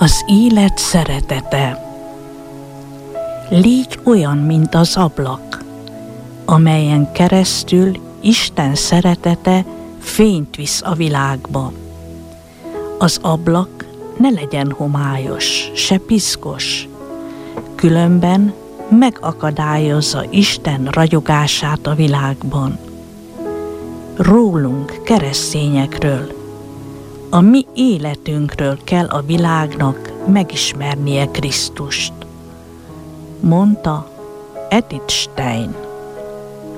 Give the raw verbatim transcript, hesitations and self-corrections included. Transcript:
Az élet szeretete. Légy olyan, mint az ablak, amelyen keresztül Isten szeretete fényt visz a világba. Az ablak ne legyen homályos, se piszkos, különben megakadályozza Isten ragyogását a világban. Rólunk, keresztényekről, a mi életünkről kell a világnak megismernie Krisztust, mondta Edith Stein.